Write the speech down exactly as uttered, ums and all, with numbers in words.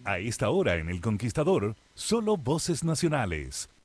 A esta hora en El Conquistador, solo voces nacionales,